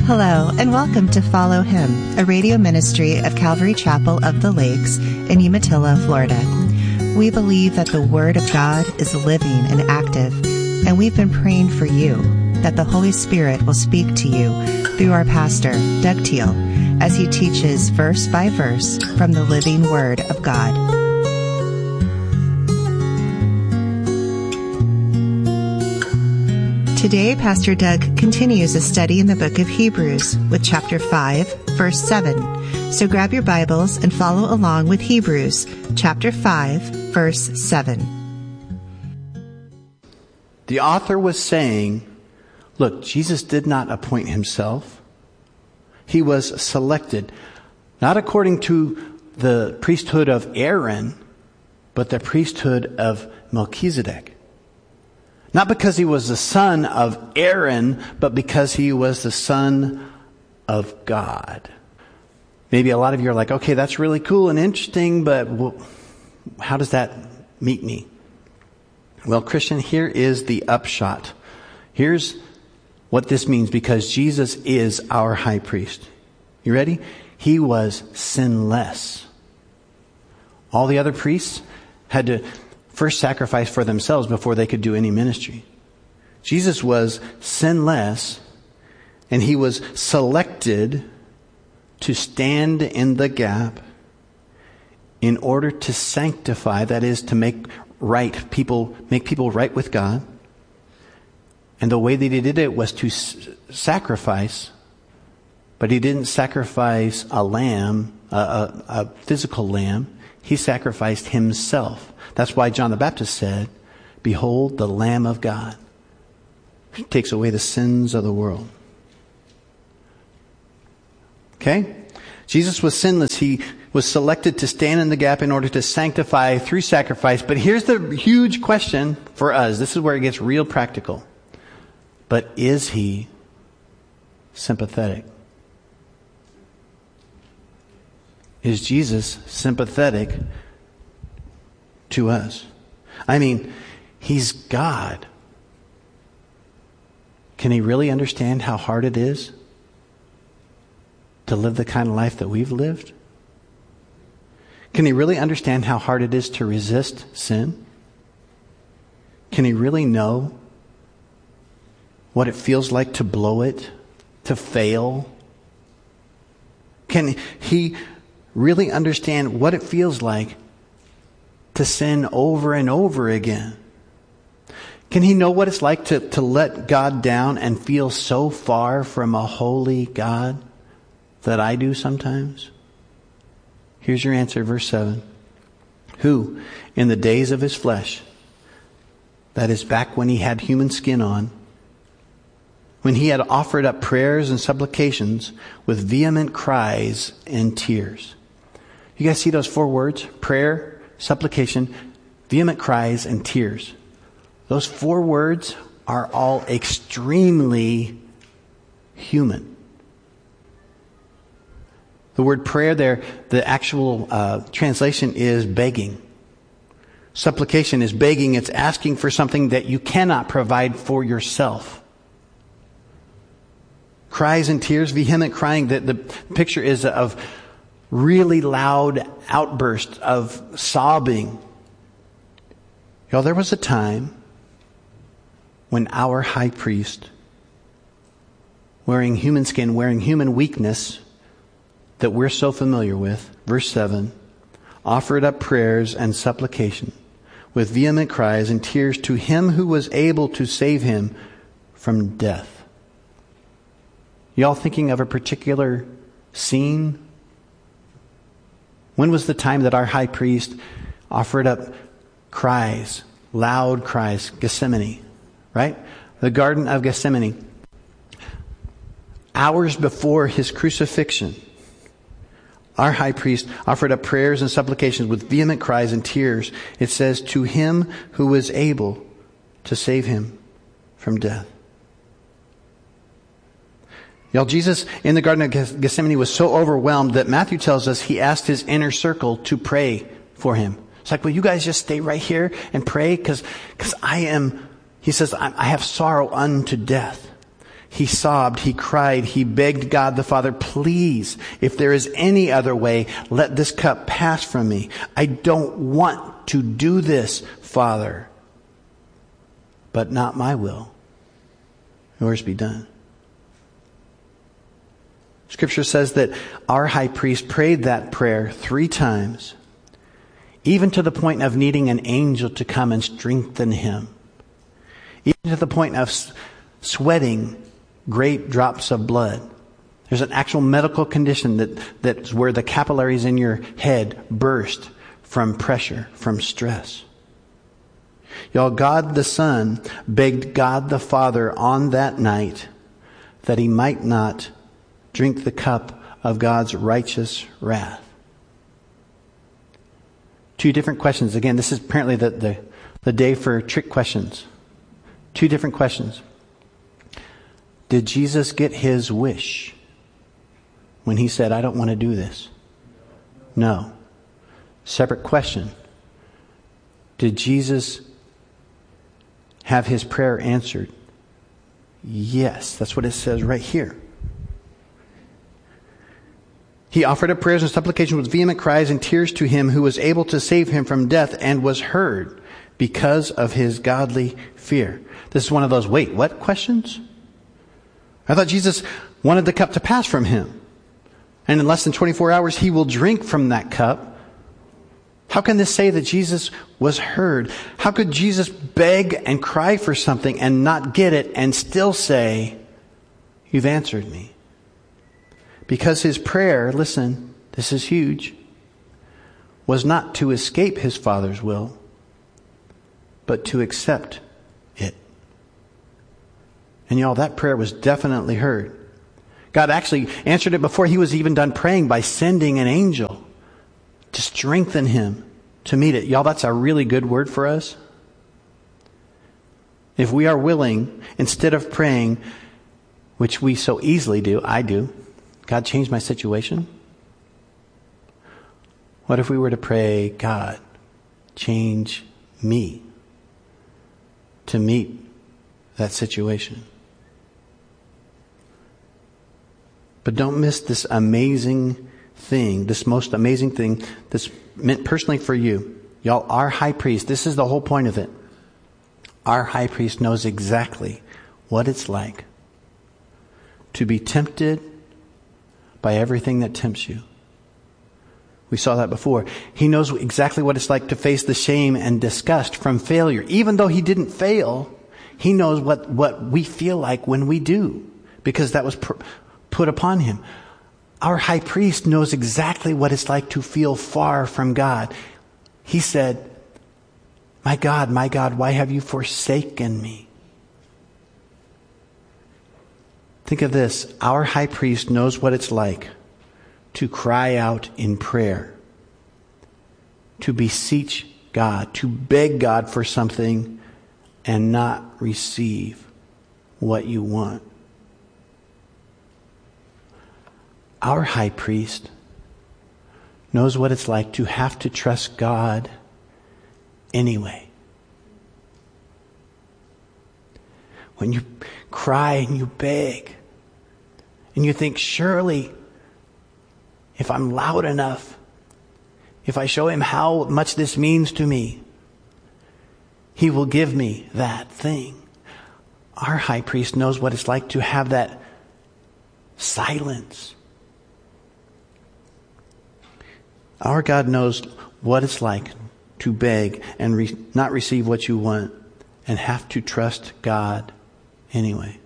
Hello, and welcome to Follow Him, a radio ministry of Calvary Chapel of the Lakes in Umatilla, Florida. We believe that the Word of God is living and active, and we've been praying for you that the Holy Spirit will speak to you through our pastor, Doug Teal, as he teaches verse by verse from the living Word of God. Today, Pastor Doug continues a study in the book of Hebrews with chapter 5, verse 7. So grab your Bibles and follow along with Hebrews chapter 5, verse 7. The author was saying, look, Jesus did not appoint himself. He was selected, not according to the priesthood of Aaron, but the priesthood of Melchizedek. Not because he was the son of Aaron, but because he was the son of God. Maybe a lot of you are like, okay, that's really cool and interesting, but how does that meet me? Well, Christian, here is the upshot. Here's what this means, because Jesus is our high priest. You ready? He was sinless. All the other priests had to first sacrifice for themselves before they could do any ministry. Jesus was sinless, and he was selected to stand in the gap in order to sanctify, that is, to make people right with God. And the way that he did it was to sacrifice, but he didn't sacrifice a lamb, a physical lamb. He sacrificed himself. That's why John the Baptist said, "Behold the Lamb of God, who takes away the sins of the world." Okay? Jesus was sinless. He was selected to stand in the gap in order to sanctify through sacrifice. But here's the huge question for us. This is where it gets real practical. But is he sympathetic? Is Jesus sympathetic to us? I mean, he's God. Can he really understand how hard it is to live the kind of life that we've lived? Can he really understand how hard it is to resist sin? Can he really know what it feels like to blow it, to fail? Can he really understand what it feels like to sin over and over again? Can he know what it's like to let God down and feel so far from a holy God that I do sometimes? Here's your answer, verse 7. Who, in the days of his flesh, that is back when he had human skin on, when he had offered up prayers and supplications with vehement cries and tears. You guys see those 4 words? Prayer, supplication, vehement cries, and tears. Those 4 words are all extremely human. The word prayer there, the actual translation is begging. Supplication is begging. It's asking for something that you cannot provide for yourself. Cries and tears, vehement crying. The picture is of really loud outburst of sobbing. Y'all, there was a time when our high priest, wearing human skin, wearing human weakness that we're so familiar with, verse 7, offered up prayers and supplication with vehement cries and tears to him who was able to save him from death. Y'all thinking of a particular scene? When was the time that our high priest offered up cries, loud cries? Gethsemane, right? The Garden of Gethsemane. Hours before his crucifixion, our high priest offered up prayers and supplications with vehement cries and tears. It says, to him who was able to save him from death. Y'all, Jesus in the Garden of Gethsemane was so overwhelmed that Matthew tells us he asked his inner circle to pray for him. It's like, will you guys just stay right here and pray? Because he says, I have sorrow unto death. He sobbed, he cried, he begged God the Father, please, if there is any other way, let this cup pass from me. I don't want to do this, Father, but not my will, yours be done. Scripture says that our high priest prayed that prayer 3 times, even to the point of needing an angel to come and strengthen him, even to the point of sweating great drops of blood. There's an actual medical condition that's where the capillaries in your head burst from pressure, from stress. Y'all, God the Son begged God the Father on that night that he might not drink the cup of God's righteous wrath. 2 different questions. Again, this is apparently the day for trick questions. 2 different questions. Did Jesus get his wish when he said, I don't want to do this? No. Separate question. Did Jesus have his prayer answered? Yes. That's what it says right here. He offered up prayers and supplications with vehement cries and tears to him who was able to save him from death, and was heard because of his godly fear. This is one of those, wait, what questions? I thought Jesus wanted the cup to pass from him, and in less than 24 hours he will drink from that cup. How can this say that Jesus was heard? How could Jesus beg and cry for something and not get it and still say, you've answered me? Because his prayer, listen, this is huge, was not to escape his Father's will, but to accept it. And y'all, that prayer was definitely heard. God actually answered it before he was even done praying by sending an angel to strengthen him to meet it. Y'all, that's a really good word for us. If we are willing, instead of praying, which we so easily do, I do, God, change my situation. What if we were to pray, God, change me to meet that situation? But don't miss this amazing thing, this most amazing thing that's meant personally for you. Y'all, our high priest, this is the whole point of it. Our high priest knows exactly what it's like to be tempted by everything that tempts you. We saw that before. He knows exactly what it's like to face the shame and disgust from failure. Even though he didn't fail, he knows what we feel like when we do, because that was put upon him. Our high priest knows exactly what it's like to feel far from God. He said, my God, why have you forsaken me? Think of this. Our high priest knows what it's like to cry out in prayer, to beseech God, to beg God for something and not receive what you want. Our high priest knows what it's like to have to trust God anyway. When you cry and you beg and you think, surely if I'm loud enough, if I show him how much this means to me, he will give me that thing. Our high priest knows what it's like to have that silence. Our God knows what it's like to beg and not receive what you want and have to trust God anyway.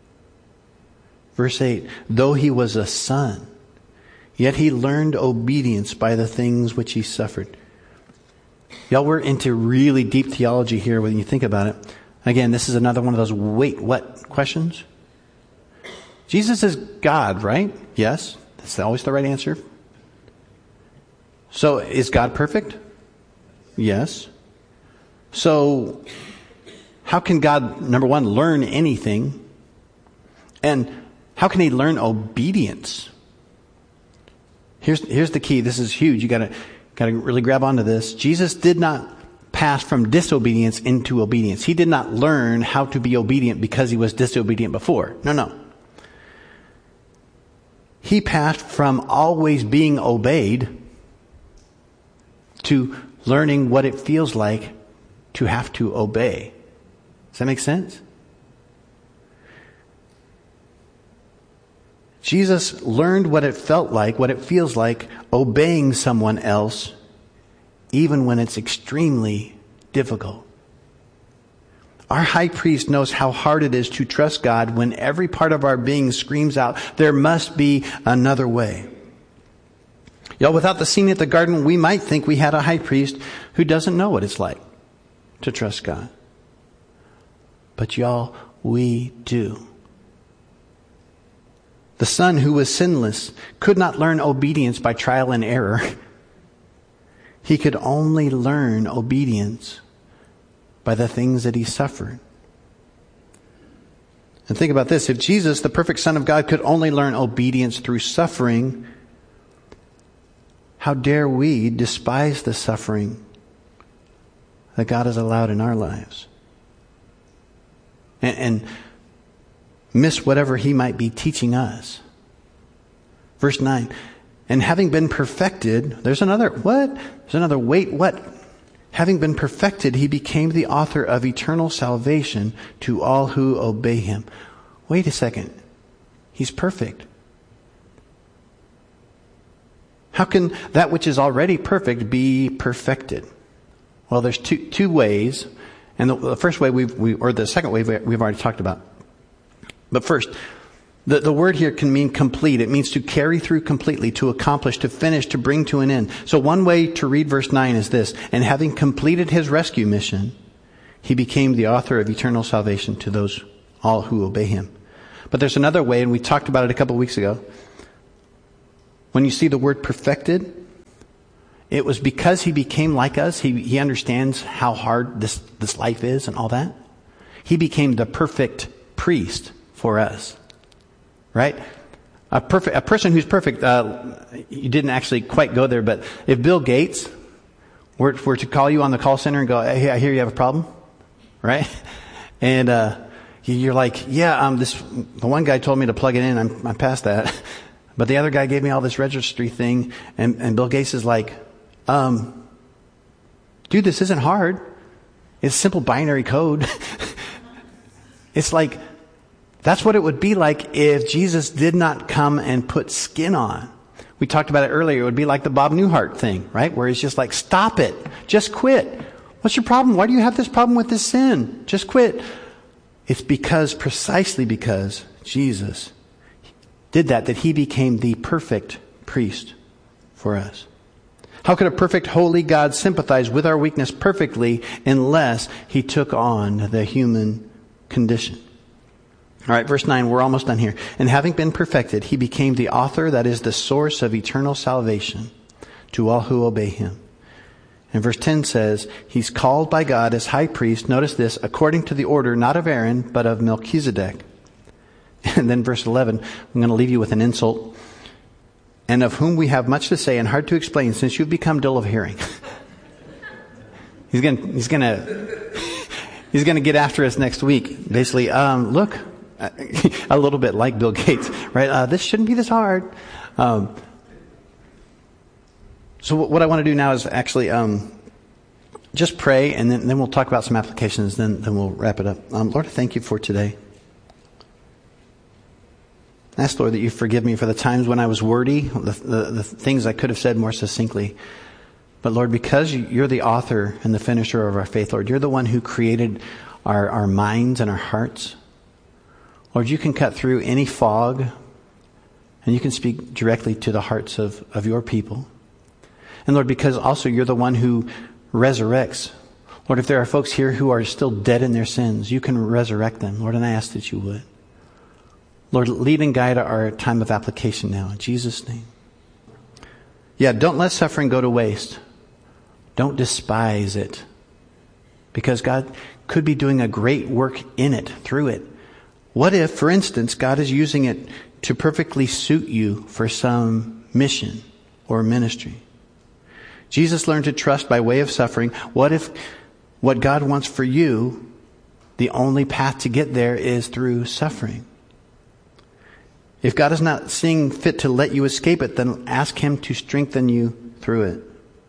Verse 8, though he was a son, yet he learned obedience by the things which he suffered. Y'all, we're into really deep theology here when you think about it. Again, this is another one of those wait, what questions? Jesus is God, right? Yes. That's always the right answer. So is God perfect? Yes. So how can God, number one, learn anything? And how can he learn obedience? Here's the key. This is huge. You gotta really grab onto this. Jesus did not pass from disobedience into obedience. He did not learn how to be obedient because he was disobedient before. No. He passed from always being obeyed to learning what it feels like to have to obey. Does that make sense? Jesus learned what it felt like, what it feels like obeying someone else, even when it's extremely difficult. Our high priest knows how hard it is to trust God when every part of our being screams out, there must be another way. Y'all, without the scene at the garden, we might think we had a high priest who doesn't know what it's like to trust God. But y'all, we do. The Son who was sinless could not learn obedience by trial and error. He could only learn obedience by the things that he suffered. And think about this. If Jesus, the perfect Son of God, could only learn obedience through suffering, how dare we despise the suffering that God has allowed in our lives? And miss whatever he might be teaching us. Verse 9. And having been perfected, there's another, what? There's another, wait, what? Having been perfected, he became the author of eternal salvation to all who obey him. Wait a second. He's perfect. How can that which is already perfect be perfected? Well, there's two ways. And the first way or the second way we've already talked about. But first, the word here can mean complete. It means to carry through completely, to accomplish, to finish, to bring to an end. So one way to read verse 9 is this. And having completed his rescue mission, he became the author of eternal salvation to those all who obey him. But there's another way, and we talked about it a couple of weeks ago. When you see the word perfected, it was because he became like us. He understands how hard this life is and all that. He became the perfect priest for us. Right? A person who's perfect, you didn't actually quite go there, but if Bill Gates were to call you on the call center and go, hey, I hear you have a problem, right? And you're like, yeah, the one guy told me to plug it in, I'm past that. But the other guy gave me all this registry thing, and Bill Gates is like, dude, this isn't hard. It's simple binary code. It's like, that's what it would be like if Jesus did not come and put skin on. We talked about it earlier. It would be like the Bob Newhart thing, right? Where he's just like, stop it. Just quit. What's your problem? Why do you have this problem with this sin? Just quit. It's precisely because Jesus did that he became the perfect priest for us. How could a perfect, holy God sympathize with our weakness perfectly unless he took on the human condition? All right, verse 9, we're almost done here. And having been perfected, he became the author, that is the source of eternal salvation to all who obey him. And verse 10 says, he's called by God as high priest, notice this, according to the order not of Aaron, but of Melchizedek. And then verse 11, I'm going to leave you with an insult. And of whom we have much to say and hard to explain, since you've become dull of hearing. He's going to get after us next week. Basically, look, a little bit like Bill Gates, right? This shouldn't be this hard. So what I want to do now is actually just pray, and then we'll talk about some applications. Then we'll wrap it up. Lord, I thank you for today. I ask, Lord, that you forgive me for the times when I was wordy, the things I could have said more succinctly. But Lord, because you're the author and the finisher of our faith, Lord, you're the one who created our minds and our hearts. Lord, you can cut through any fog, and you can speak directly to the hearts of your people. And Lord, because also you're the one who resurrects. Lord, if there are folks here who are still dead in their sins, you can resurrect them. Lord, and I ask that you would. Lord, lead and guide our time of application now. In Jesus' name. Yeah, don't let suffering go to waste. Don't despise it. Because God could be doing a great work in it, through it. What if, for instance, God is using it to perfectly suit you for some mission or ministry? Jesus learned to trust by way of suffering. What if what God wants for you, the only path to get there is through suffering? If God is not seeing fit to let you escape it, then ask Him to strengthen you through it.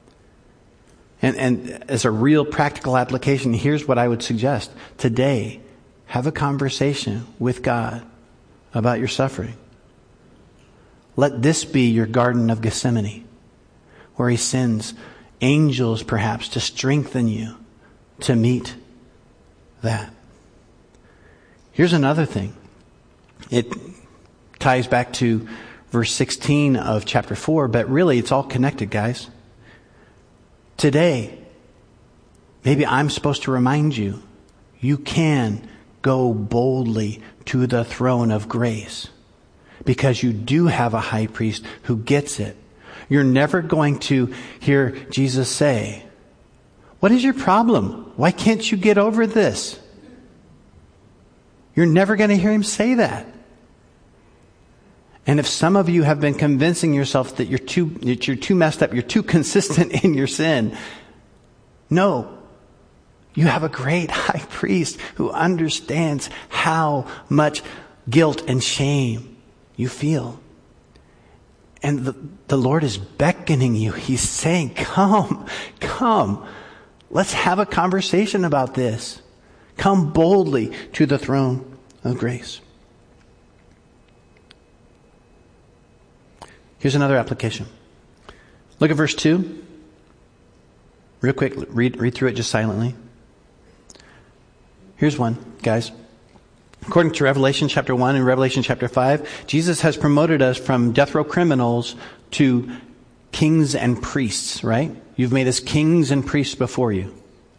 And as a real practical application, here's what I would suggest. Today, have a conversation with God about your suffering. Let this be your Garden of Gethsemane, where He sends angels perhaps to strengthen you to meet that. Here's another thing. It ties back to verse 16 of chapter 4, but really it's all connected, guys. Today, maybe I'm supposed to remind you, you can go boldly to the throne of grace because you do have a high priest who gets it. You're never going to hear Jesus say, "What is your problem? Why can't you get over this?" You're never going to hear Him say that. And if some of you have been convincing yourself that you're too messed up, you're too consistent in your sin, no. You have a great high priest who understands how much guilt and shame you feel. And the Lord is beckoning you. He's saying, come. Let's have a conversation about this. Come boldly to the throne of grace. Here's another application. Look at verse 2. Real quick, read through it just silently. Here's one, guys. According to Revelation chapter 1 and Revelation chapter 5, Jesus has promoted us from death row criminals to kings and priests, right? You've made us kings and priests before you.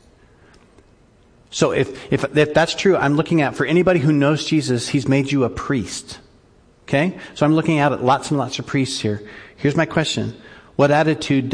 So if that's true, I'm looking at, for anybody who knows Jesus, He's made you a priest. Okay? So I'm looking at lots and lots of priests here. Here's my question. What attitude